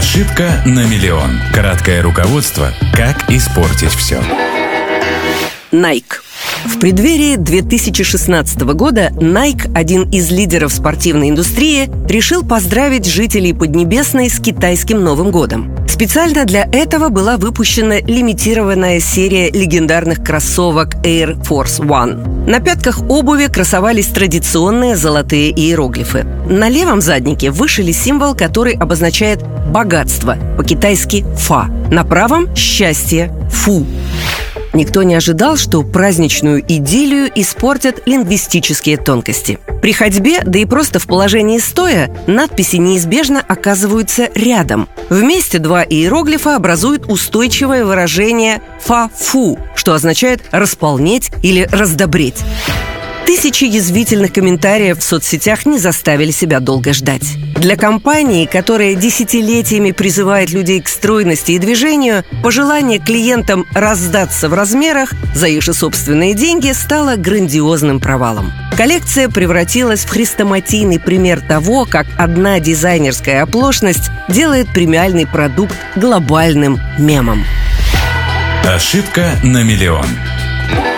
Ошибка на миллион. Краткое руководство, как испортить все. Nike. В преддверии 2016 года Nike, один из лидеров спортивной индустрии, решил поздравить жителей Поднебесной с китайским Новым годом. Специально для этого была выпущена лимитированная серия легендарных кроссовок Air Force One. На пятках обуви красовались традиционные золотые иероглифы. На левом заднике вышили символ, который обозначает богатство, по-китайски «фа». На правом – счастье – «фу». Никто не ожидал, что праздничную идиллию испортят лингвистические тонкости. При ходьбе, да и просто в положении стоя, надписи неизбежно оказываются рядом. Вместе два иероглифа образуют устойчивое выражение «фа-фу», что означает «располнеть» или «раздобреть». Тысячи язвительных комментариев в соцсетях не заставили себя долго ждать. Для компании, которая десятилетиями призывает людей к стройности и движению, пожелание клиентам раздаться в размерах за их же собственные деньги стало грандиозным провалом. Коллекция превратилась в хрестоматийный пример того, как одна дизайнерская оплошность делает премиальный продукт глобальным мемом. Ошибка на миллион.